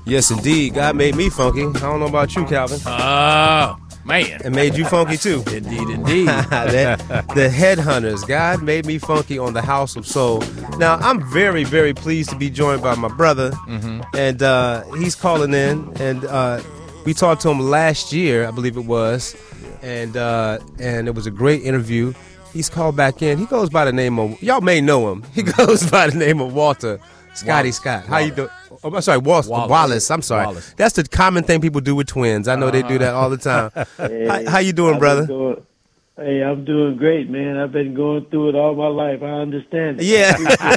Yes, indeed. God made me funky. I don't know about you, Calvin. Oh, man. It made you funky, too. Indeed. The Headhunters. God made me funky on the House of Soul. Now, I'm very, very pleased to be joined by my brother. And he's calling in. And we talked to him last year, I believe it was. And it was a great interview. He's called back in. He goes by the name of, y'all may know him. He goes by the name of Walter Scotty Scott. How you doing? Oh, I'm sorry, Wallace. I'm sorry. Wallace. That's the common thing people do with twins. I know they do that all the time. How you doing, brother? Hey, I'm doing great, man. I've been going through it all my life. I understand it. Yeah.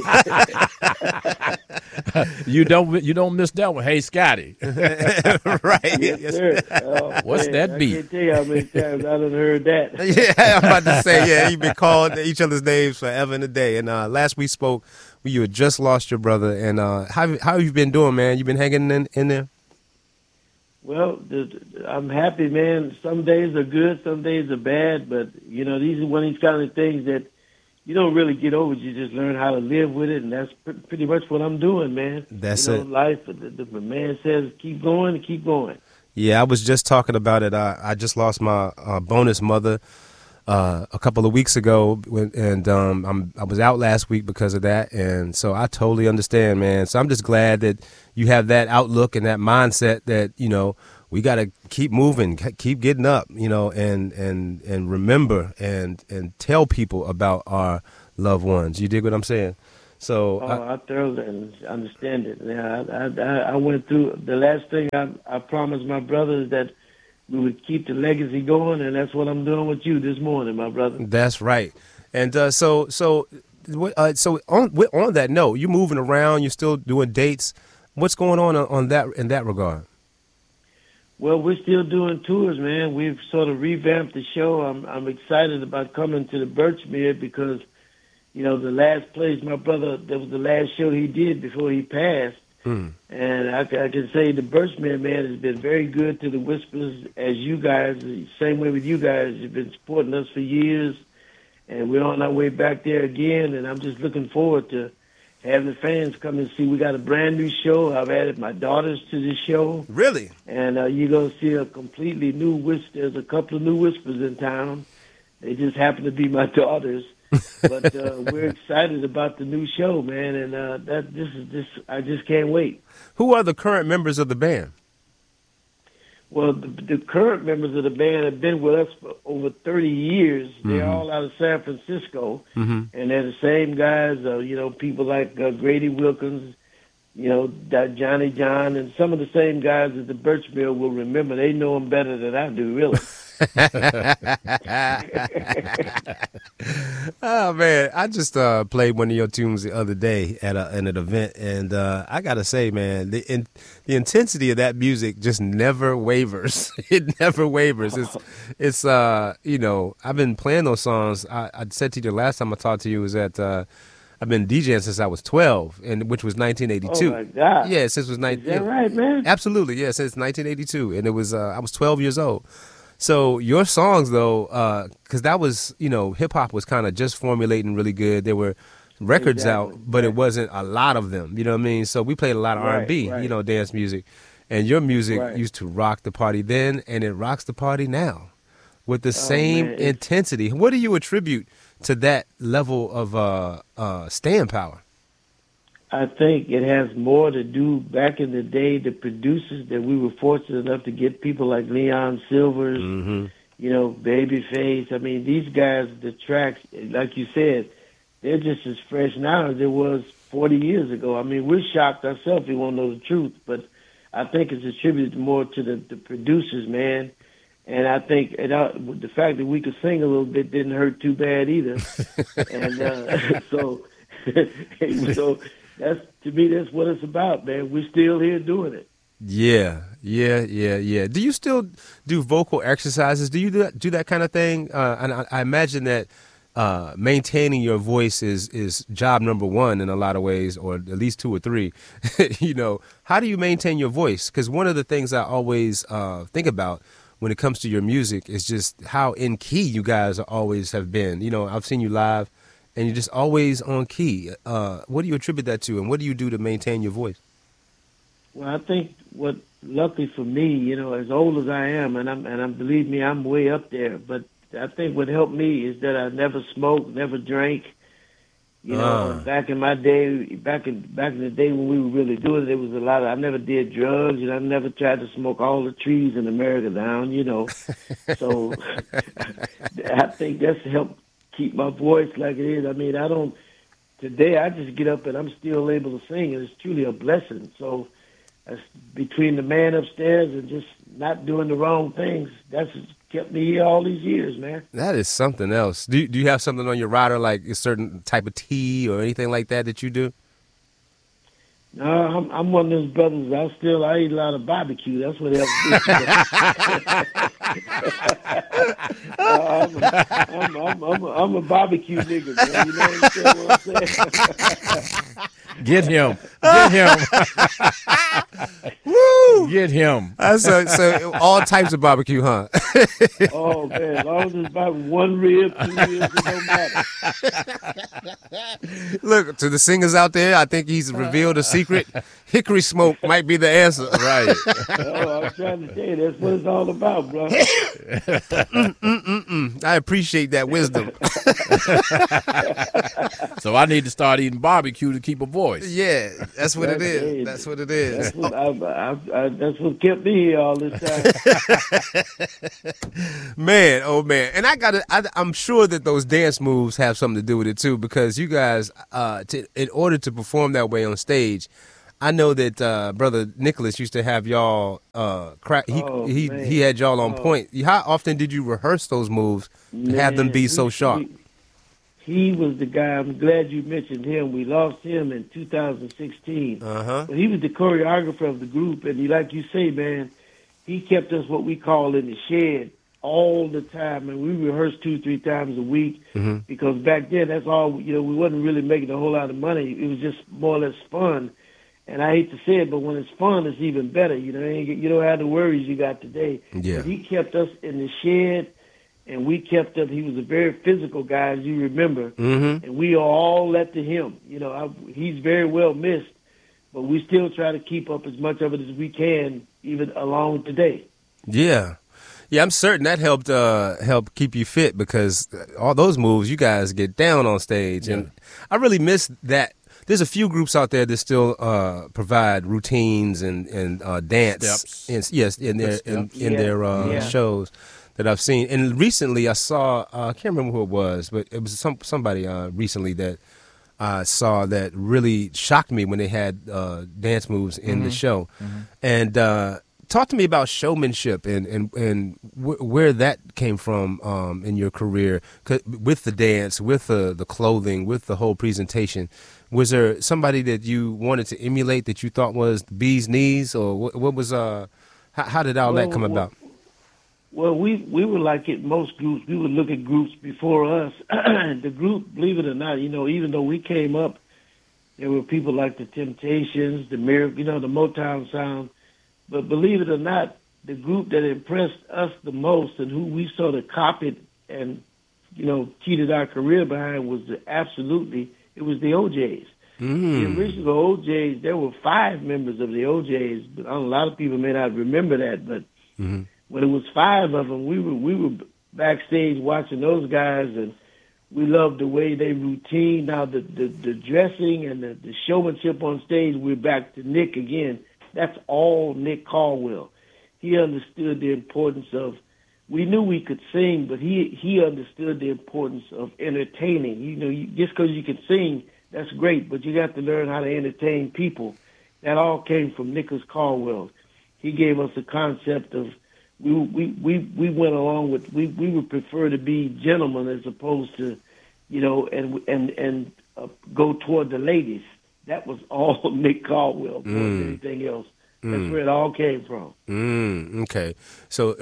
You don't miss that one. Hey, Scotty. Right. Yes, sir. What's that beat? I can't tell you how many times I done heard that. Yeah, I'm about to say, yeah, you've been calling each other's names forever and a day. And last we spoke, you had just lost your brother. And how have you been doing, man? You been hanging in there? Well, I'm happy, man. Some days are good, some days are bad, but, you know, these are one of these kind of things that you don't really get over. You just learn how to live with it, and that's pretty much what I'm doing, man. That's it. it. Life, the man says, keep going, keep going. Yeah, I was just talking about it. I just lost my bonus mother a couple of weeks ago, and I was out last week because of that, and so I totally understand, man. So I'm just glad that you have that outlook and that mindset that, you know, we got to keep moving, keep getting up, you know, and remember and tell people about our loved ones. You dig what I'm saying? So I thoroughly understand it. Yeah, I went through the last thing I promised my brother is that we would keep the legacy going, and that's what I'm doing with you this morning, my brother. That's right. And so on that note, you're moving around, you're still doing dates. What's going on that in that regard? Well, we're still doing tours, man. We've sort of revamped the show. I'm excited about coming to the Birchmere because, you know, the last place my brother, that was the last show he did before he passed. And I can say the Birchmere, man, has been very good to the Whispers, as you guys, the same way with you guys. You've been supporting us for years, and we're on our way back there again, and I'm just looking forward to having the fans come and see. We got a brand new show. I've added my daughters to the show. Really? And you're going to see a completely new Whisper. There's a couple of new Whispers in town. They just happen to be my daughters. But we're excited about the new show, man, and I just can't wait. Who are the current members of the band? Well, the current members of the band have been with us for over 30 years. They're all out of San Francisco, and they're the same guys. You know, people like Grady Wilkins, you know, Johnny John, and some of the same guys that the Birchmere will remember. They know them better than I do, really. Oh man, I just played one of your tunes the other day at an event, and I gotta say, man, the intensity of that music just never wavers. It never wavers. It's you know, I've been playing those songs. I said to you the last time I talked to you was that I've been DJing since I was 12, which was 1982. Oh my God! Yeah, since it was 19. Is that right, man? Absolutely, yeah, since 1982, and it was I was 12 years old. So your songs, though, because that was, you know, hip-hop was kind of just formulating really good. There were records out, but it wasn't a lot of them, you know what I mean? So we played a lot of R&B, you know, dance music. And your music used to rock the party then, and it rocks the party now with the same intensity. What do you attribute to that level of staying power? I think it has more to do, back in the day, the producers that we were fortunate enough to get, people like Leon Silvers, you know, Babyface. I mean, these guys, the tracks, like you said, they're just as fresh now as it was 40 years ago. I mean, we're shocked ourselves, we won't know the truth, but I think it's attributed more to the producers, man. And I think the fact that we could sing a little bit didn't hurt too bad either. And so to me, that's what it's about, man. We're still here doing it. Yeah. Do you still do vocal exercises? Do you do that kind of thing? And I imagine that maintaining your voice is job number one in a lot of ways, or at least two or three. You know, how do you maintain your voice? Because one of the things I always think about when it comes to your music is just how in key you guys always have been. You know, I've seen you live, and you're just always on key. What do you attribute that to, and what do you do to maintain your voice? Well, I think what, luckily for me, you know, as old as I am, and I'm believe me, I'm way up there. But I think what helped me is that I never smoked, never drank. You know, back in my day, back in the day when we were really doing it, there was a lot of. I never did drugs, and I never tried to smoke all the trees in America down. You know, so I think that's helped keep my voice like it is. I mean, I don't. Today, I just get up and I'm still able to sing, and it's truly a blessing. So, that's between the man upstairs and just not doing the wrong things, that's kept me here all these years, man. That is something else. Do you have something on your rider, like a certain type of tea or anything like that you do? No, I'm one of those brothers. I eat a lot of barbecue. That's what helps me. I'm a barbecue nigga, man. You know what I'm saying? Get him. Get him. Woo! Get him. So all types of barbecue, huh? Oh, man. As long as it's about 1 rib, 2 ribs, it don't matter. Look, to the singers out there, I think he's revealed a secret. Hickory smoke might be the answer. Right. Oh, I'm trying to tell you, that's what it's all about, bro. I appreciate that wisdom. So I need to start eating barbecue to keep a voice. Yeah, that's what it is. That's what it is. That's what kept me here all this time. Man, oh man. And I'm sure that those dance moves have something to do with it too, because you guys, in order to perform that way on stage, I know that Brother Nicholas used to have y'all he had y'all on point. How often did you rehearse those moves and have them be so sharp? He was the guy. I'm glad you mentioned him. We lost him in 2016. But he was the choreographer of the group, and like you say, man, he kept us what we call in the shed all the time, and we rehearsed 2-3 times a week because back then that's all. You know, we wasn't really making a whole lot of money. It was just more or less fun. And I hate to say it, but when it's fun, it's even better. You know, you don't have the worries you got today. Yeah. But he kept us in the shed. And we kept up. He was a very physical guy, as you remember, and we all led to him. You know, he's very well missed, but we still try to keep up as much of it as we can, even along today. Yeah, I'm certain that helped keep you fit, because all those moves you guys get down on stage, and I really miss that. There's a few groups out there that still provide routines and dance, steps. in their shows that I've seen. And recently I saw, I can't remember who it was, but it was somebody recently that I saw that really shocked me when they had dance moves in the show. And talk to me about showmanship and where that came from in your career, with the dance, with the clothing, with the whole presentation. Was there somebody that you wanted to emulate that you thought was the bee's knees, or what was how did all that come about? Well, we were like it. Most groups, we would look at groups before us. The group, believe it or not, you know, even though we came up, there were people like the Temptations, the Miracle, you know, the Motown sound. But believe it or not, the group that impressed us the most and who we sort of copied and, you know, cheated our career behind was it was the OJs. The original OJs, there were 5 members of the OJs, but a lot of people may not remember that, but when it was 5 of them, we were backstage watching those guys, and we loved the way they routine. Now the dressing and the showmanship on stage, we're back to Nick again. That's all Nick Caldwell. He understood the importance of. We knew we could sing, but he understood the importance of entertaining. You know, just because you can sing, that's great, but you got to learn how to entertain people. That all came from Nicholas Caldwell. He gave us a concept of. We went along with we would prefer to be gentlemen as opposed to, you know, and go toward the ladies. That was all Nick Caldwell more than anything else. That's where it all came from. Okay, so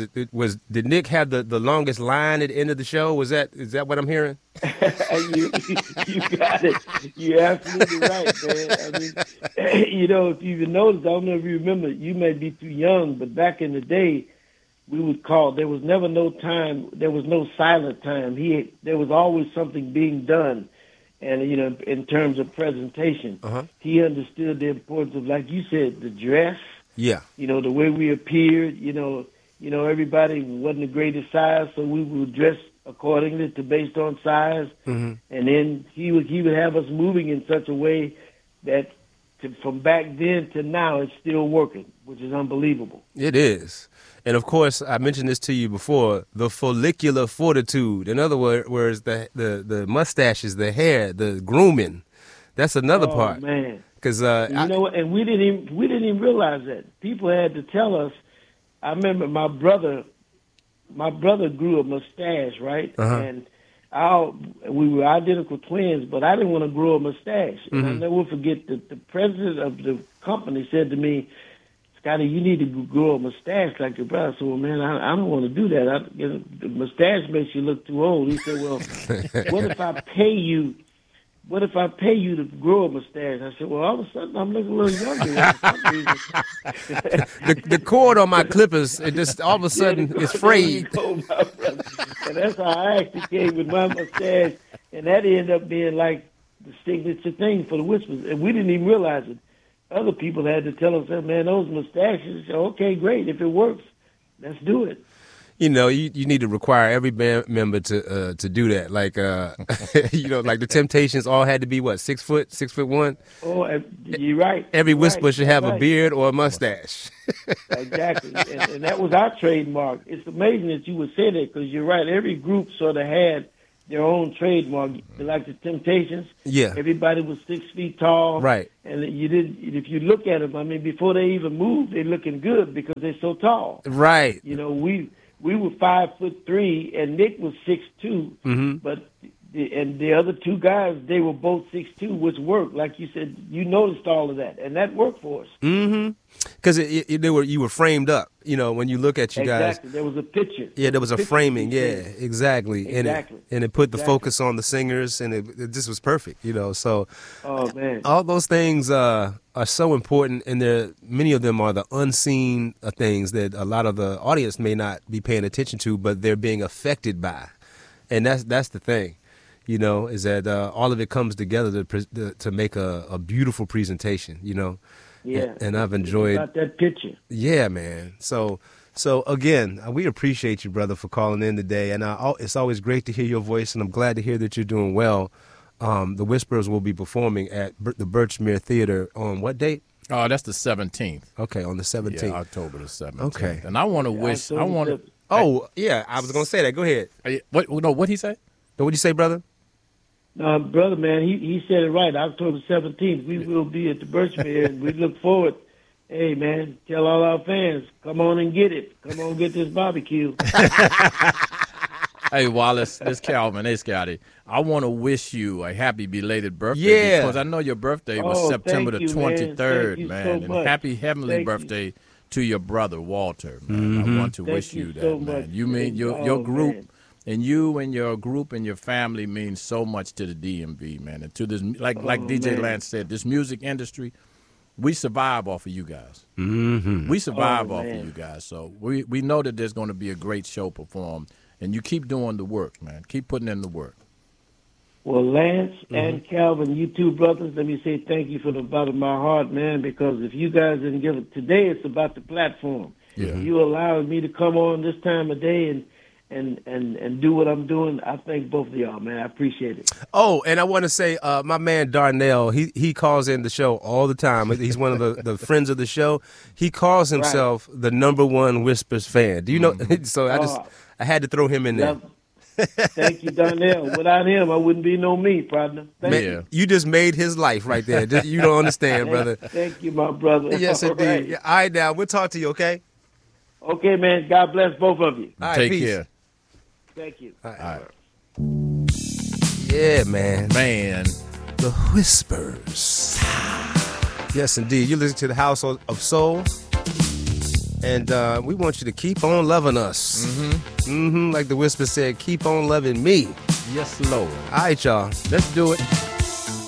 did Nick have the longest line at the end of the show? Is that what I'm hearing? you got it. You're absolutely right, man. I mean, you know, if you even noticed, I don't know if you remember. You may be too young, but back in the day, we would call. There was never no time. There was no silent time. There was always something being done. And, you know, in terms of presentation, he understood the importance of, like you said, the dress. Yeah. You know, the way we appeared, you know, everybody wasn't the greatest size, so we would dress accordingly to based on size. Mm-hmm. And then he would have us moving in such a way that from back then to now it's still working, which is unbelievable. It is. And, of course, I mentioned this to you before, the follicular fortitude. In other words, the mustaches, the hair, the grooming. That's another part. Oh, man. Because you know, and we didn't even realize that. People had to tell us. I remember my brother grew a mustache, right? And we were identical twins, but I didn't want to grow a mustache. And I'll never forget that the president of the company said to me, Scotty, you need to grow a mustache like your brother. I said, well, man, I don't want to do that. The mustache makes you look too old. He said, well, what if I pay you to grow a mustache? I said, well, all of a sudden I'm looking a little younger for some reason. the cord on my clippers, it just all of a sudden it's frayed. And that's how I actually came with my mustache, and that ended up being like the signature thing for the Whispers, and we didn't even realize it. Other people had to tell us, man, those mustaches, okay, great. If it works, let's do it. You know, you need to require every band member to do that. Like, you know, like the Temptations all had to be, 6'1"? Oh, you're right. Every Whisper should have right. a beard or a mustache. Exactly. And that was our trademark. It's amazing that you would say that because you're right. Every group sort of had their own trademark. Like the Temptations. Yeah. Everybody was 6 feet tall. Right. And if you look at them, I mean, before they even move, they're looking good because they're so tall. Right. You know, we were 5'3", and Nick was 6'2", but the other two guys, they were both 6'2", which worked. Like you said, you noticed all of that, and that worked for us. Mm-hmm. Because you were framed up. You know, when you look at you guys. Exactly. There was a picture. Yeah, there was a framing. Yeah, exactly. Exactly. And it put the focus on the singers, and it just was perfect. You know, so. Oh man. All those things are so important, and many of them are the unseen things that a lot of the audience may not be paying attention to, but they're being affected by, and that's the thing. You know, is that all of it comes together to make a beautiful presentation. You know. Yeah. And I've enjoyed about that picture. Yeah, man. So again, we appreciate you, brother, for calling in today, and it's always great to hear your voice, and I'm glad to hear that you're doing well. The Whispers will be performing at the Birchmere Theater on what date? Oh, that's the 17th. Okay, on the 17th. Yeah, October the 17th. Okay. And I want to wish. I want to. Oh, yeah. I was gonna say that. Go ahead. What he say? What'd you say, brother? Brother, man, he said it right. October 17th, we will be at the Birchmere, and we look forward. Hey, man, tell all our fans, come on and get it. Come on, get this barbecue. Hey, Wallace, this Calvin. Hey, Scotty. I want to wish you a happy belated birthday because I know your birthday was September the 23rd, man. So and happy heavenly birthday to your brother, Walter, man. I want to wish you that, so man. much. You mean your group. Man. And you and your group and your family mean so much to the DMV, man. And to this, like DJ Lance said, this music industry, we survive off of you guys. Mm-hmm. We survive off of you guys. So we know that there's going to be a great show performed. And you keep doing the work, man. Keep putting in the work. Well, Lance and Calvin, you two brothers, let me say thank you from the bottom of my heart, man, because if you guys didn't give it, today it's about the platform. Yeah. You allowed me to come on this time of day and do what I'm doing. I thank both of y'all, man. I appreciate it. Oh, and I want to say, my man Darnell, he calls in the show all the time. He's one of the friends of the show. He calls himself the #1 Whispers fan. Do you know? So I had to throw him in there. Thank you, Darnell. Without him, I wouldn't be no me, partner. Thank you. You just made his life right there. You don't understand, brother. Thank you, my brother. Yes, indeed. Right. All right, now, we'll talk to you, okay? Okay, man. God bless both of you. All right, Take peace. care. Thank you. All right. Yeah, man. The Whispers. Yes, indeed. You listen to the House of Soul. And we want you to keep on loving us. Like the Whisper said, keep on loving me. Yes, Lord. All right, y'all. Let's do it.